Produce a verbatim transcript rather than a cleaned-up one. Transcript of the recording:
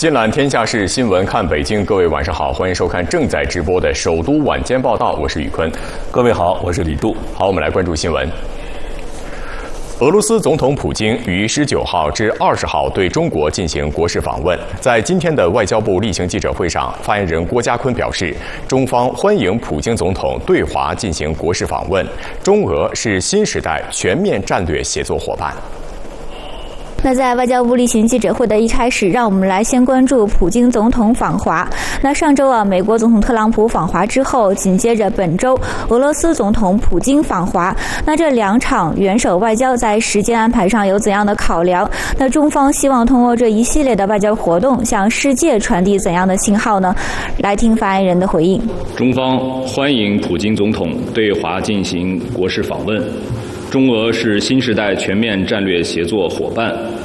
尽览天下事，新闻看北京。各位晚上好，欢迎收看正在直播的首都晚间报道，我是宇坤。 各位好，我是李杜。 好，我们来关注新闻。俄罗斯总统普京于十九号至二十号对中国进行国事访问。在今天的外交部例行记者会上，发言人郭家坤表示，中方欢迎普京总统对华进行国事访问，中俄是新时代全面战略协作伙伴。 那在外交部例行记者会的一开始，让我们来先关注普京总统访华。那上周啊，美国总统特朗普访华之后，紧接着本周俄罗斯总统普京访华。那这两场元首外交在时间安排上有怎样的考量？那中方希望通过这一系列的外交活动，向世界传递怎样的信号呢？来听发言人的回应。 中方欢迎普京总统对华进行国事访问。中俄是新时代全面战略协作伙伴，